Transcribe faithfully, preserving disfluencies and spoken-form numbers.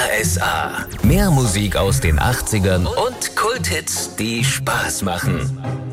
S A. Mehr Musik aus den achtzigern und Kulthits, die Spaß machen.